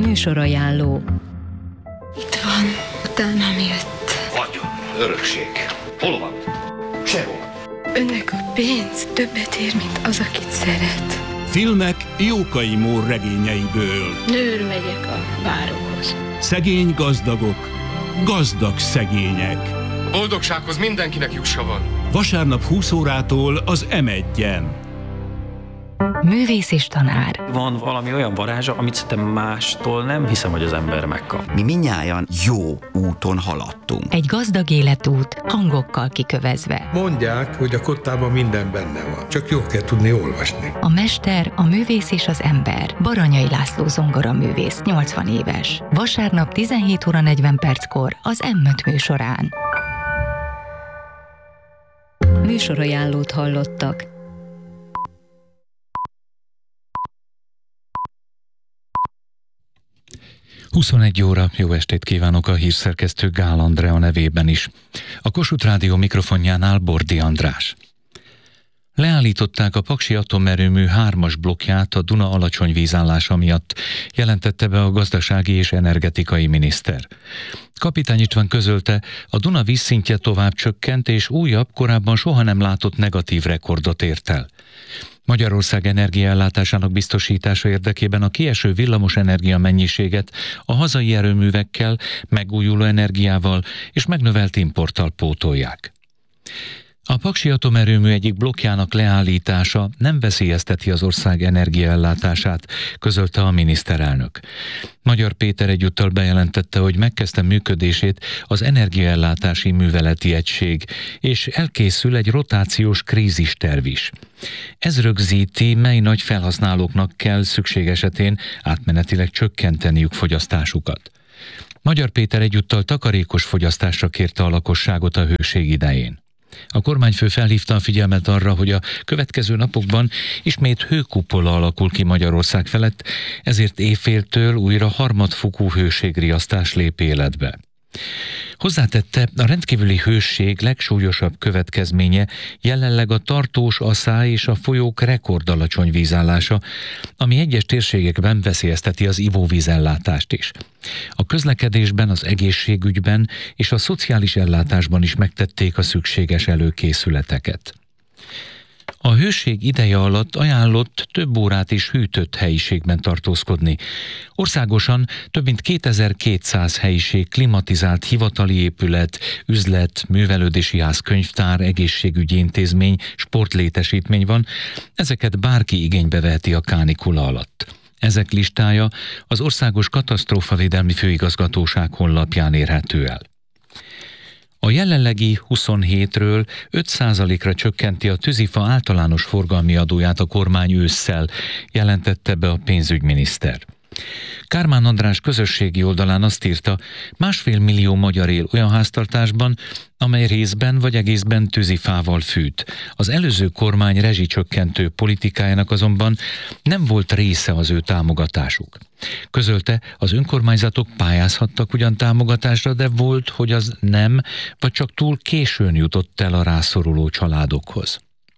Műsorajánló. Itt van, utánam jött. Vagyon, örökség. Hol van? Sehol. Önnek a pénz többet ér, mint az, akit szeret. Filmek Jókai Mór regényeiből. Nőr megyek a báróhoz. Szegény gazdagok, gazdag szegények. Boldogsághoz mindenkinek jussa van. Vasárnap 20 órától az M1-en. Művész és tanár. Van valami olyan varázsa, amit szerintem mástól nem hiszem, hogy az ember megkap. Mi mindnyájan jó úton haladtunk. Egy gazdag életút, hangokkal kikövezve. Mondják, hogy a kottában minden benne van, csak jól kell tudni olvasni. A mester, a művész és az ember. Baranyai László zongoraművész, 80 éves. Vasárnap 17 óra 40 perckor az M5 műsorán. Műsorajánlót hallottak. ...21 óra, jó estét kívánok a hírszerkesztő Gál Andrea nevében is. A Kossuth Rádió mikrofonjánál Bordi András. Leállították a Paksi atomerőmű 3-as blokkját a Duna alacsony vízállása miatt, jelentette be a gazdasági és energetikai miniszter. Kapitány István közölte, a Duna vízszintje tovább csökkent, és újabb, korábban soha nem látott negatív rekordot ért el. Magyarország energiaellátásának biztosítása érdekében a kieső villamosenergia mennyiséget a hazai erőművekkel, megújuló energiával és megnövelt importtal pótolják. A Paksi atomerőmű egyik blokkjának leállítása nem veszélyezteti az ország energiaellátását, közölte a miniszterelnök. Magyar Péter egyúttal bejelentette, hogy megkezdte működését az energiaellátási műveleti egység, és elkészül egy rotációs krízisterv is. Ez rögzíti, mely nagy felhasználóknak kell szükség esetén átmenetileg csökkenteniük fogyasztásukat. Magyar Péter egyúttal takarékos fogyasztásra kérte a lakosságot a hőség idején. A kormányfő felhívta a figyelmet arra, hogy a következő napokban ismét hőkupola alakul ki Magyarország felett, ezért éjféltől újra harmadfokú hőségriasztás lép életbe. Hozzátette, a rendkívüli hőség legsúlyosabb következménye jelenleg a tartós aszály és a folyók rekordalacsony vízállása, ami egyes térségekben veszélyezteti az ivóvízellátást is. A közlekedésben, az egészségügyben és a szociális ellátásban is megtették a szükséges előkészületeket. A hőség ideje alatt ajánlott több órát is hűtött helyiségben tartózkodni. Országosan több mint 2200 helyiség klimatizált hivatali épület, üzlet, művelődési ház, könyvtár, egészségügyi intézmény, sportlétesítmény van. Ezeket bárki igénybe veheti a kánikula alatt. Ezek listája az Országos Katasztrófavédelmi Főigazgatóság honlapján érhető el. A jelenlegi 27-ről 5%-ra csökkenti a tűzifa általános forgalmi adóját a kormány ősszel, jelentette be a pénzügyminiszter. Kármán András közösségi oldalán azt írta, 1,5 millió magyar él olyan háztartásban, amely részben vagy egészben tűzifával fűt. Az előző kormány rezsicsökkentő politikájának azonban nem volt része az ő támogatásuk. Közölte, az önkormányzatok pályázhattak ugyan támogatásra, de volt, hogy az nem, vagy csak túl későn jutott el a rászoruló családokhoz.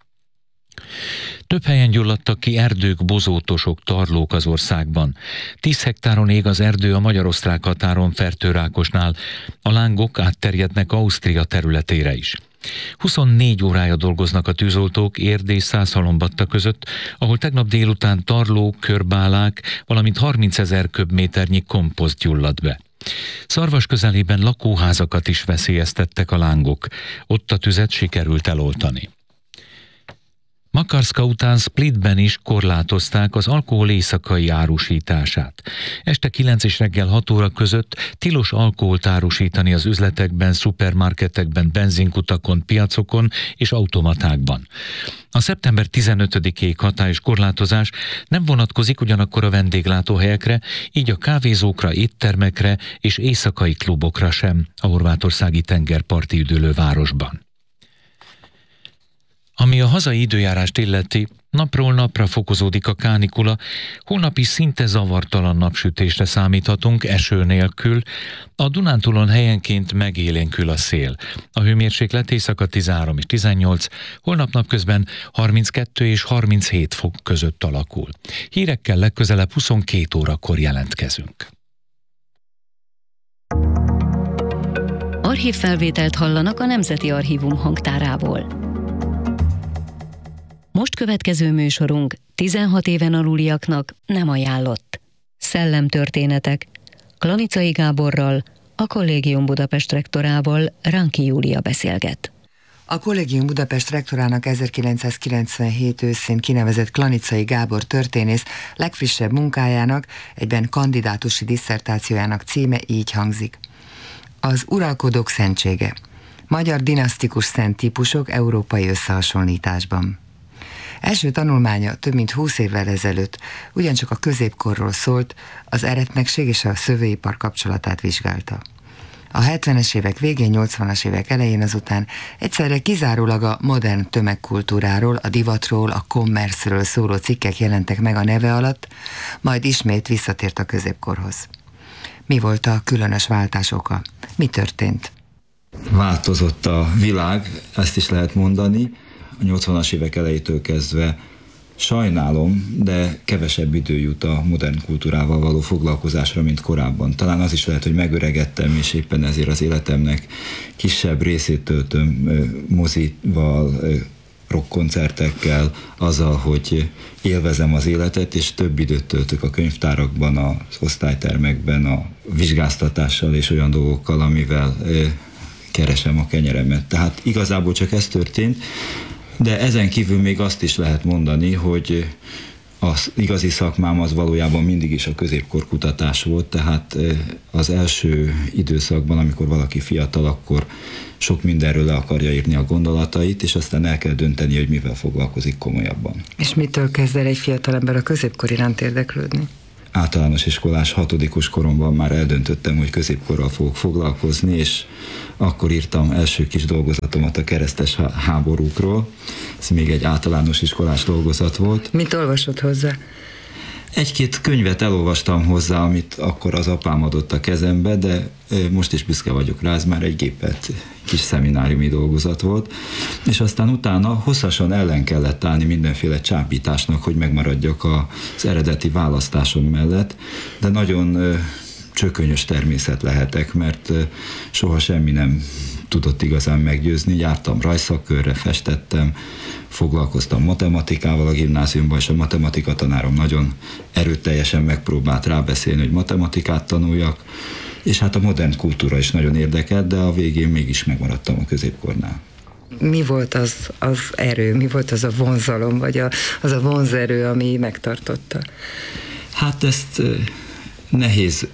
Több helyen gyulladtak ki erdők, bozótosok, tarlók az országban. 10 hektáron ég az erdő a magyar-osztrák határon Fertőrákosnál. A lángok átterjednek Ausztria területére is. 24 órája dolgoznak a tűzoltók Érd és Szászhalombatta között, ahol tegnap délután tarlók, körbálák, valamint 30 000 köbméternyi komposzt gyulladt be. Szarvas közelében lakóházakat is veszélyeztettek a lángok. Ott a tüzet sikerült eloltani. Makarszka után Splitben is korlátozták az alkohol éjszakai árusítását. Este 9 és reggel 6 óra között tilos alkoholt árusítani az üzletekben, szupermarketekben, benzinkutakon, piacokon és automatákban. A szeptember 15-ig hatályos korlátozás nem vonatkozik ugyanakkor a vendéglátóhelyekre, így a kávézókra, éttermekre és éjszakai klubokra sem a horvátországi tengerparti üdülővárosban. Ami a hazai időjárást illeti, napról napra fokozódik a kánikula, holnap is szinte zavartalan napsütésre számíthatunk, eső nélkül, a Dunántúlon helyenként megélénkül a szél. A hőmérséklet éjszaka 13 és 18, holnap napközben 32 és 37 fok között alakul. Hírekkel legközelebb 22 órakor jelentkezünk. Archívfelvételt hallanak a Nemzeti Archívum hangtárából. Most következő műsorunk 16 éven aluliaknak nem ajánlott. Szellemtörténetek. Klanicai Gáborral, a Kollégium Budapest rektorával, Ránki Júlia beszélget. A Kollégium Budapest rektorának 1997 őszén kinevezett Klanicai Gábor történész legfrissebb munkájának, egyben kandidátusi disszertációjának címe így hangzik. Az uralkodók szentsége. Magyar dinasztikus szent típusok európai összehasonlításban. Első tanulmánya több mint 20 évvel ezelőtt ugyancsak a középkorról szólt, az eretnekség és a szövőipar kapcsolatát vizsgálta. A 70-es évek végén, 80-as évek elején azután egyszerre kizárólag a modern tömegkultúráról, a divatról, a commerce-ről szóló cikkek jelentek meg a neve alatt, majd ismét visszatért a középkorhoz. Mi volt a különös váltás oka? Mi történt? Változott a világ, ezt is lehet mondani. A 80-as évek elejétől kezdve sajnálom, de kevesebb idő jut a modern kultúrával való foglalkozásra, mint korábban. Talán az is lehet, hogy megöregedtem, és éppen ezért az életemnek kisebb részét töltöm mozival, rockkoncertekkel, azzal, hogy élvezem az életet, és több időt töltök a könyvtárakban, az osztálytermekben, a vizsgáztatással és olyan dolgokkal, amivel keresem a kenyeremet. Tehát igazából csak ez történt, de ezen kívül még azt is lehet mondani, hogy az igazi szakmám az valójában mindig is a középkor kutatás volt, tehát az első időszakban, amikor valaki fiatal, akkor sok mindenről le akarja írni a gondolatait, és aztán el kell dönteni, hogy mivel foglalkozik komolyabban. És mitől kezd el egy fiatalember a középkor iránt érdeklődni? Általános iskolás 6. koromban már eldöntöttem, hogy középkorral fogok foglalkozni, és akkor írtam első kis dolgozatomat a keresztes háborúkról. Ez még egy általános iskolás dolgozat volt. Mit olvasott hozzá? Egy-két könyvet elolvastam hozzá, amit akkor az apám adott a kezembe, de most is büszke vagyok rá, ez már egy gépelt kis szemináriumi dolgozat volt. És aztán utána hosszasan ellen kellett állni mindenféle csábításnak, hogy megmaradjak az eredeti választásom mellett, de nagyon csökönyös természet lehetek, mert soha semmi nem tudott igazán meggyőzni. Jártam rajzszakkörre, festettem, foglalkoztam matematikával a gimnáziumban, és a matematika tanárom nagyon erőteljesen megpróbált rábeszélni, hogy matematikát tanuljak, és hát a modern kultúra is nagyon érdekelt, de a végén mégis megmaradtam a középkornál. Mi volt az erő, mi volt az a vonzalom, vagy az a vonzerő, ami megtartotta? Hát ezt nehéz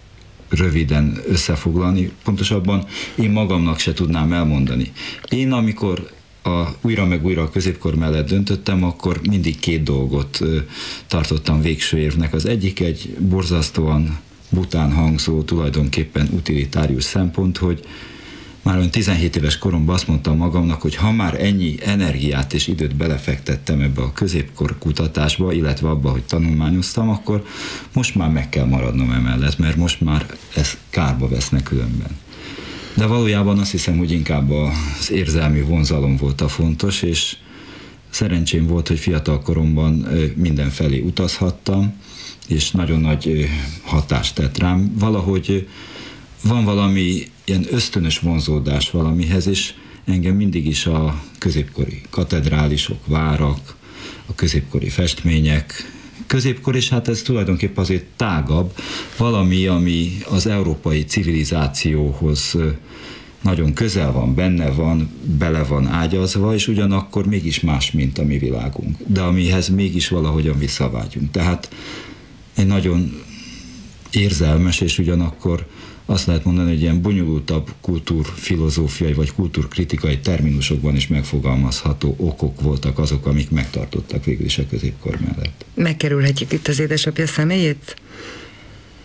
röviden összefoglalni, pontosabban én magamnak se tudnám elmondani. Én amikor újra meg újra a középkor mellett döntöttem, akkor mindig két dolgot tartottam végső érvnek. Az egyik egy borzasztóan bután hangzó, tulajdonképpen utilitárius szempont, hogy már olyan 17 éves koromban azt mondtam magamnak, hogy ha már ennyi energiát és időt belefektettem ebbe a középkor kutatásba, illetve abba, hogy tanulmányoztam, akkor most már meg kell maradnom emellett, mert most már ez kárba veszne különben. De valójában azt hiszem, hogy inkább az érzelmi vonzalom volt a fontos, és szerencsém volt, hogy fiatal koromban mindenfelé utazhattam, és nagyon nagy hatást tett rám. Valahogy van valami ilyen ösztönös vonzódás valamihez, és engem mindig is a középkori katedrálisok, várak, a középkori festmények, középkor, és hát ez tulajdonképpen azért tágabb, valami, ami az európai civilizációhoz nagyon közel van, benne van, bele van ágyazva, és ugyanakkor mégis más, mint a mi világunk, de amihez mégis valahogyan visszavágyunk. Tehát egy nagyon érzelmes, és ugyanakkor azt lehet mondani, hogy ilyen bonyolultabb kultúrfilozófiai vagy kultúrkritikai terminusokban is megfogalmazható okok voltak azok, amik megtartottak végül is a középkor mellett. Megkerülhetjük itt az édesapja személyét?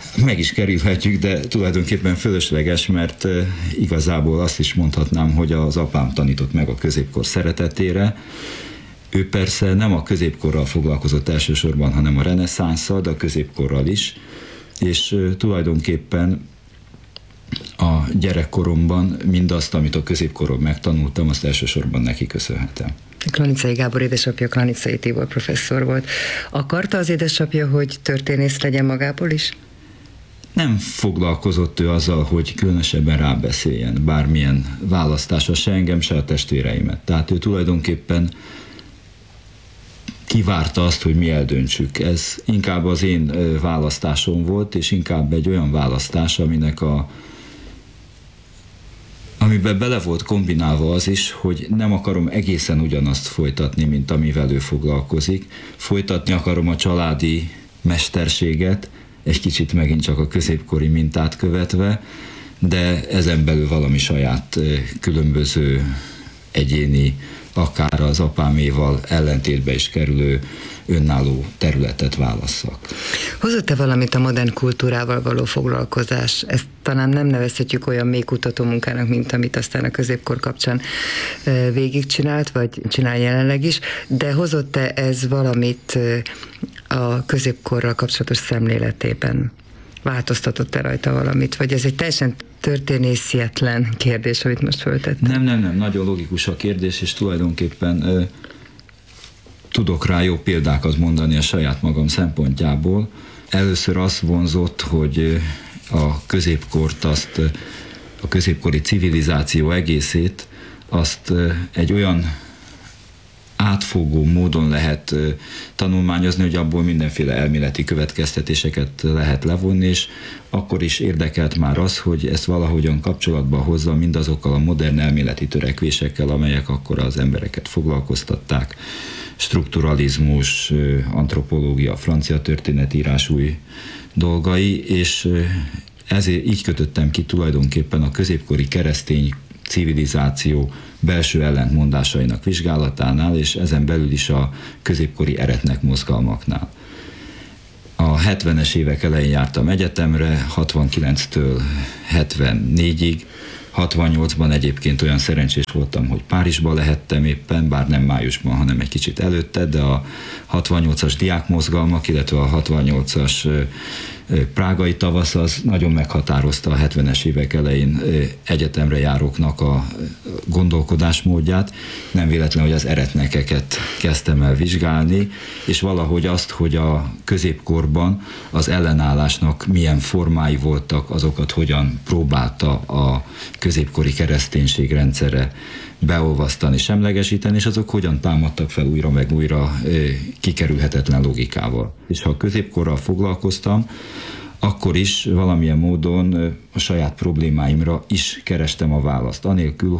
meg is kerülhetjük, de tulajdonképpen fölösleges, mert igazából azt is mondhatnám, hogy az apám tanított meg a középkor szeretetére. Ő persze nem a középkorral foglalkozott elsősorban, hanem a reneszánsszal, de a középkorral is, és tulajdonképpen a gyerekkoromban mindazt, amit a középkorról megtanultam, azt elsősorban neki köszönhetem. Klanicai Gábor édesapja Klanicai Tibor professzor volt. Akarta az édesapja, hogy történész legyen magából is? Nem foglalkozott ő azzal, hogy különösebben rábeszéljen bármilyen választása, se engem, se a testvéreimet. Tehát ő tulajdonképpen kivárta azt, hogy mi eldöntsük. Ez inkább az én választásom volt, és inkább egy olyan választás, amiben bele volt kombinálva az is, hogy nem akarom egészen ugyanazt folytatni, mint amivel ő foglalkozik. Folytatni akarom a családi mesterséget, egy kicsit megint csak a középkori mintát követve, de ezen belül valami saját különböző egyéni, akár az apáméval ellentétbe is kerülő önálló területet válasszak. Hozott-e valamit a modern kultúrával való foglalkozás? Ezt talán nem nevezhetjük olyan mély kutatómunkának, mint amit aztán a középkor kapcsán végigcsinált, vagy csinál jelenleg is, de hozott-e ez valamit a középkorral kapcsolatos szemléletében? Változtatott-e rajta valamit? Vagy ez egy teljesen történészietlen kérdés, amit most föltettem? Nem, nagyon logikus a kérdés, és tulajdonképpen tudok rá jó példákat mondani a saját magam szempontjából. Először azt vonzott, hogy a középkort, a középkori civilizáció egészét, azt egy olyan átfogó módon lehet tanulmányozni, hogy abból mindenféle elméleti következtetéseket lehet levonni, és akkor is érdekelt már az, hogy ezt valahogyan kapcsolatba hozza mindazokkal a modern elméleti törekvésekkel, amelyek akkor az embereket foglalkoztatták. Strukturalizmus, antropológia, francia történetírás új dolgai, és ezért így kötöttem ki tulajdonképpen a középkori keresztény civilizáció belső ellentmondásainak vizsgálatánál, és ezen belül is a középkori eretnek mozgalmaknál. A 70-es évek elején jártam egyetemre, 69-től 74-ig, 68-ban egyébként olyan szerencsés voltam, hogy Párizsba lehettem éppen, bár nem májusban, hanem egy kicsit előtte, de a 68-as diákmozgalmak, illetve a 68-as prágai tavasz az nagyon meghatározta a 70-es évek elején egyetemre járóknak a gondolkodásmódját. Nem véletlen, hogy az eretnekeket kezdtem el vizsgálni, és valahogy azt, hogy a középkorban az ellenállásnak milyen formái voltak, azokat hogyan próbálta a középkori kereszténység rendszere beolvasztani, semlegesíteni, és azok hogyan támadtak fel újra meg újra kikerülhetetlen logikával. És ha a középkorral foglalkoztam, akkor is valamilyen módon a saját problémáimra is kerestem a választ. Anélkül,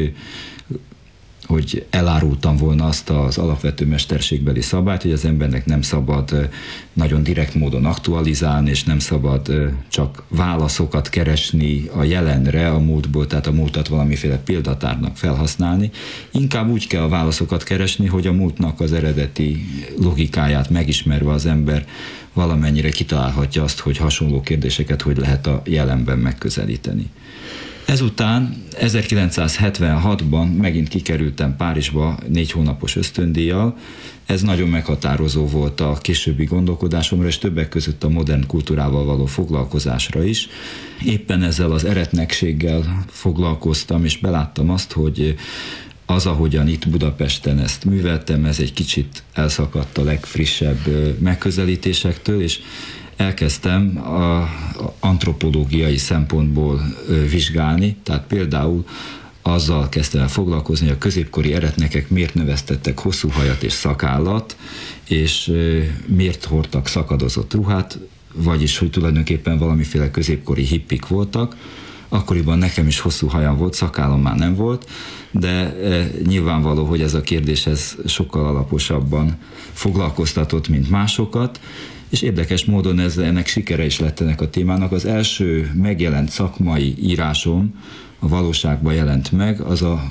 hogy elárultam volna azt az alapvető mesterségbeli szabályt, hogy az embernek nem szabad nagyon direkt módon aktualizálni, és nem szabad csak válaszokat keresni a jelenre, a múltból, tehát a múltat valamiféle példatárnak felhasználni. Inkább úgy kell a válaszokat keresni, hogy a múltnak az eredeti logikáját megismerve az ember valamennyire kitalálhatja azt, hogy hasonló kérdéseket hogy lehet a jelenben megközelíteni. Ezután 1976-ban megint kikerültem Párizsba 4 hónapos ösztöndíjjal. Ez nagyon meghatározó volt a későbbi gondolkodásomra, és többek között a modern kultúrával való foglalkozásra is. Éppen ezzel az eretnekséggel foglalkoztam, és beláttam azt, hogy az, ahogyan itt Budapesten ezt műveltem, ez egy kicsit elszakadt a legfrissebb megközelítésektől, és elkezdtem a antropológiai szempontból vizsgálni, tehát például azzal kezdtem el foglalkozni, hogy a középkori eretnekek miért növesztettek hosszú hajat és szakállat, és miért hordtak szakadozott ruhát, vagyis, hogy tulajdonképpen valamiféle középkori hippik voltak. Akkoriban nekem is hosszú hajam volt, szakállam már nem volt, de nyilvánvaló, hogy ez a kérdés ez sokkal alaposabban foglalkoztatott, mint másokat, és érdekes módon ennek sikere is lett ennek a témának. Az első megjelent szakmai írásom a valóságban jelent meg, az a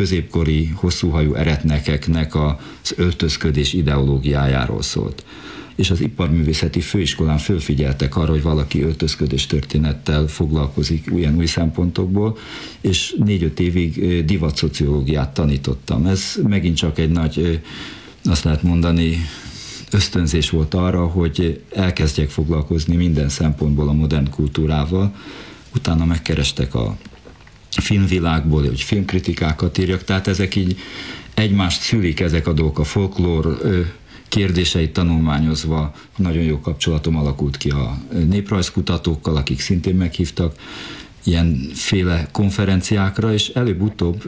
középkori hosszúhajú eretnekeknek az öltözködés ideológiájáról szólt. és az iparművészeti főiskolán fölfigyeltek arra, hogy valaki öltözködés történettel foglalkozik ilyen új szempontokból, és 4-5 évig divatszociológiát tanítottam. Ez megint csak egy nagy, azt lehet mondani, ösztönzés volt arra, hogy elkezdjek foglalkozni minden szempontból a modern kultúrával. Utána megkerestek a filmvilágból, hogy filmkritikákat írjak, tehát ezek így egymást szülik, ezek a dolgok, a folklór kérdéseit tanulmányozva nagyon jó kapcsolatom alakult ki a néprajzkutatókkal, akik szintén meghívtak ilyenféle konferenciákra, és előbb-utóbb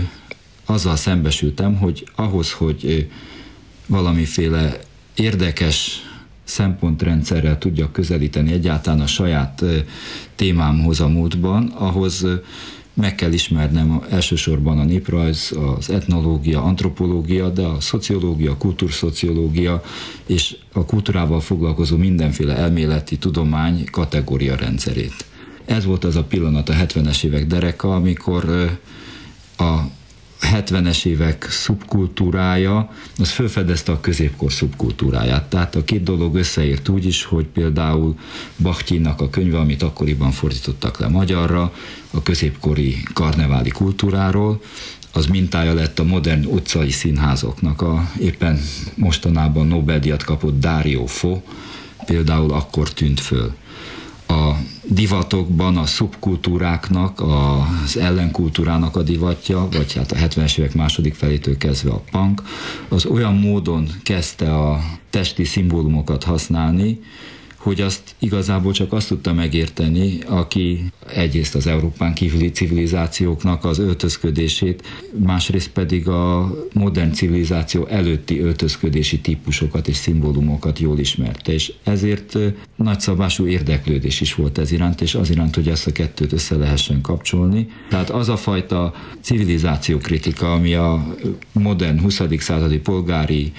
azzal szembesültem, hogy ahhoz, hogy valamiféle érdekes szempontrendszerrel tudjak közelíteni egyáltalán a saját témámhoz a múltban, ahhoz meg kell ismernem elsősorban a néprajz, az etnológia, antropológia, de a szociológia, a kultúrszociológia és a kultúrával foglalkozó mindenféle elméleti tudomány kategória rendszerét. Ez volt az a pillanat, a 70-es évek dereka, amikor a 70-es évek szubkultúrája, az felfedezte a középkor szubkultúráját. Tehát a két dolog összeért úgy is, hogy például Bakhtyinnak a könyve, amit akkoriban fordítottak le magyarra, a középkori karneváli kultúráról, az mintája lett a modern utcai színházoknak. Éppen mostanában Nobel-díjat kapott Dario Fo, például akkor tűnt föl. A divatokban a szubkultúráknak, az ellenkultúrának a divatja, vagy hát a 70-es évek második felétől kezdve a punk, az olyan módon kezdte a testi szimbólumokat használni, hogy azt igazából csak azt tudta megérteni, aki egyrészt az Európán kívüli civilizációknak az öltözködését, másrészt pedig a modern civilizáció előtti öltözködési típusokat és szimbólumokat jól ismerte, és ezért nagyszabású érdeklődés is volt ez iránt, és az iránt, hogy ezt a kettőt össze lehessen kapcsolni. Tehát az a fajta civilizációkritika, ami a modern 20. századi polgári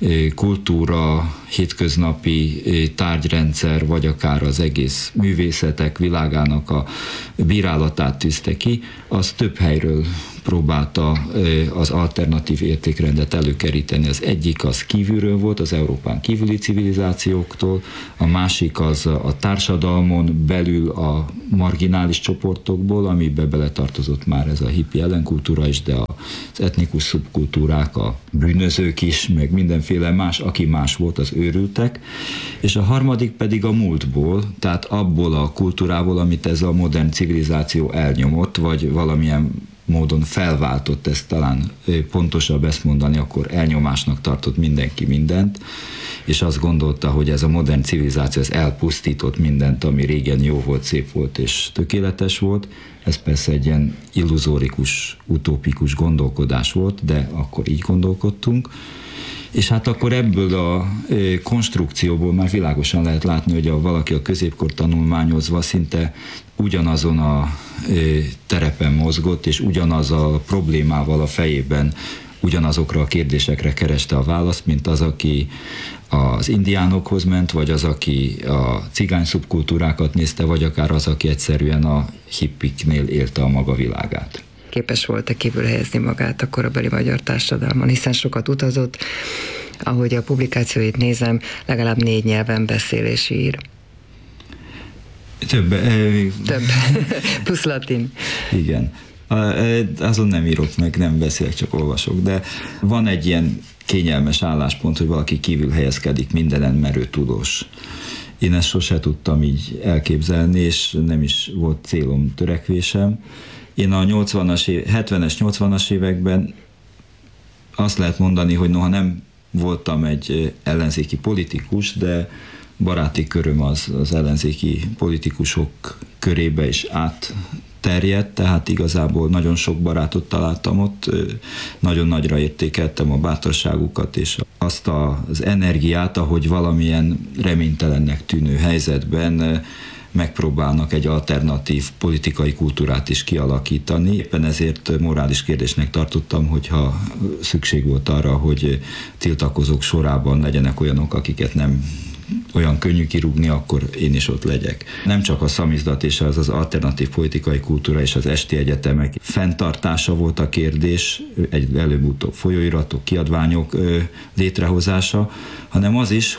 kultúra, hétköznapi tárgyrendszer, vagy akár az egész művészetek világának a bírálatát tűzte ki, az több helyről próbálta az alternatív értékrendet előkeríteni. Az egyik az kívülről volt, az Európán kívüli civilizációktól, a másik az a társadalmon belül a marginális csoportokból, amiben beletartozott már ez a hippi ellenkultúra is, de az etnikus szubkultúrák, a bűnözők is, meg mindenféle más, aki más volt, az őrültek, és a harmadik pedig a múltból, tehát abból a kultúrából, amit ez a modern civilizáció elnyomott, vagy valamilyen módon felváltott, ezt talán pontosabb ezt mondani, akkor elnyomásnak tartott mindenki mindent, és azt gondolta, hogy ez a modern civilizáció ez elpusztított mindent, ami régen jó volt, szép volt és tökéletes volt. Ez persze egy ilyen illuzórikus, utópikus gondolkodás volt, de akkor így gondolkodtunk. És hát akkor ebből a konstrukcióból már világosan lehet látni, hogy valaki a középkor tanulmányozva szinte ugyanazon a terepen mozgott, és ugyanaz a problémával a fejében ugyanazokra a kérdésekre kereste a választ, mint az, aki az indiánokhoz ment, vagy az, aki a cigány szubkultúrákat nézte, vagy akár az, aki egyszerűen a hippiknél élte a maga világát. Képes volt-e kívül helyezni magát a korabeli magyar társadalmon, hiszen sokat utazott, ahogy a publikációit nézem, legalább 4 nyelven beszél és ír. Több. Plusz latin. Igen. Azon nem írok meg, nem beszélek, csak olvasok, de van egy ilyen kényelmes álláspont, hogy valaki kívül helyezkedik mindenen, merő tudós. Én ezt sose tudtam így elképzelni, és nem is volt célom, törekvésem. Én a 70-es, 80-as években azt lehet mondani, hogy noha nem voltam egy ellenzéki politikus, de baráti köröm az ellenzéki politikusok körébe is átterjedt, tehát igazából nagyon sok barátot találtam ott, nagyon nagyra értékeltem a bátorságukat, és azt az energiát, ahogy valamilyen reménytelennek tűnő helyzetben megpróbálnak egy alternatív politikai kultúrát is kialakítani. Éppen ezért morális kérdésnek tartottam, hogyha szükség volt arra, hogy tiltakozók sorában legyenek olyanok, akiket nem olyan könnyű kirúgni, akkor én is ott legyek. Nem csak a szamizdat és az alternatív politikai kultúra és az esti egyetemek fenntartása volt a kérdés, előbb-utóbb folyóiratok, kiadványok létrehozása, hanem az is, hogy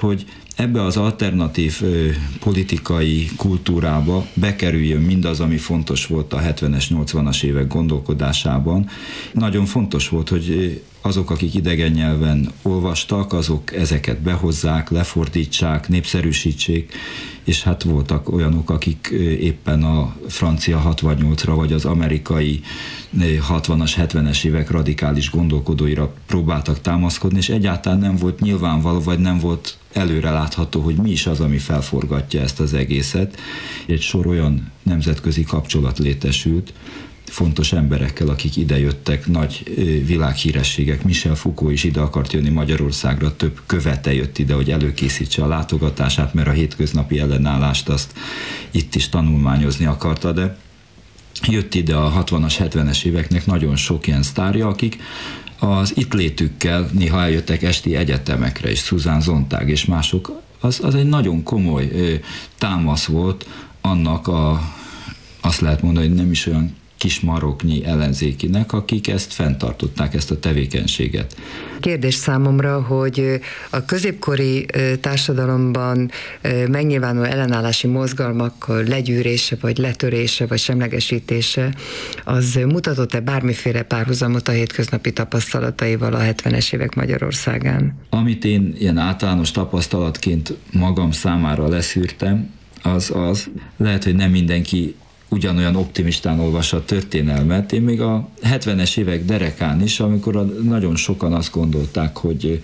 ebbe az alternatív politikai kultúrába bekerüljön mindaz, ami fontos volt a 70-es, 80-as évek gondolkodásában. Nagyon fontos volt, hogy azok, akik idegen nyelven olvastak, azok ezeket behozzák, lefordítsák, népszerűsítsék, és hát voltak olyanok, akik éppen a francia 68-ra, vagy az amerikai 60-as, 70-es évek radikális gondolkodóira próbáltak támaszkodni, és egyáltalán nem volt nyilvánvaló, vagy nem volt előrelátható, hogy mi is az, ami felforgatja ezt az egészet. Egy sor olyan nemzetközi kapcsolat létesült, fontos emberekkel, akik idejöttek, nagy világhírességek. Michel Foucault is ide akart jönni Magyarországra, több követe jött ide, hogy előkészítse a látogatását, mert a hétköznapi ellenállást azt itt is tanulmányozni akarta, de jött ide a 60-as, 70-es éveknek nagyon sok ilyen sztárja, akik az itt létükkel néha eljöttek esti egyetemekre, és Susan Sontag és mások, az egy nagyon komoly támasz volt annak azt lehet mondani, hogy nem is olyan kis maroknyi ellenzékinek, akik ezt fenntartották, ezt a tevékenységet. Kérdés számomra, hogy a középkori társadalomban megnyilvánuló ellenállási mozgalmak legyűrése, vagy letörése, vagy semlegesítése, az mutatott-e bármiféle párhuzamot a hétköznapi tapasztalataival a 70-es évek Magyarországán? Amit én ilyen általános tapasztalatként magam számára leszűrtem, az lehet, hogy nem mindenki ugyanolyan optimistán olvassa a történelmet. Én még a 70-es évek derekán is, amikor nagyon sokan azt gondolták, hogy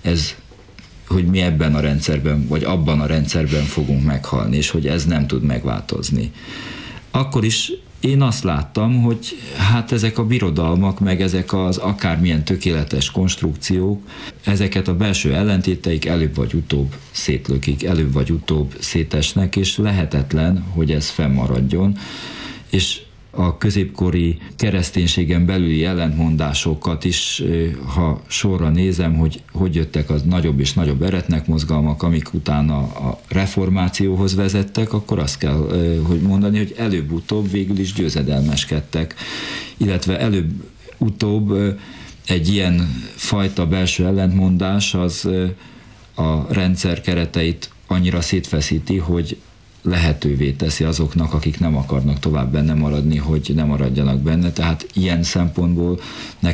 mi ebben a rendszerben, vagy abban a rendszerben fogunk meghalni, és hogy ez nem tud megváltozni. Akkor is én azt láttam, hogy hát ezek a birodalmak, meg ezek az akármilyen tökéletes konstrukciók, ezeket a belső ellentéteik előbb vagy utóbb szétlökik, előbb vagy utóbb szétesnek, és lehetetlen, hogy ez fennmaradjon. És a középkori kereszténységen belüli ellentmondásokat is, ha sorra nézem, hogy jöttek az nagyobb és nagyobb eretnek mozgalmak, amik utána a reformációhoz vezettek, akkor azt kell, hogy mondani, hogy előbb-utóbb végül is győzedelmeskedtek, illetve előbb-utóbb egy ilyen fajta belső ellentmondás az a rendszer kereteit annyira szétfeszíti, hogy lehetővé teszi azoknak, akik nem akarnak tovább benne maradni, hogy ne maradjanak benne. Tehát ilyen szempontból nekem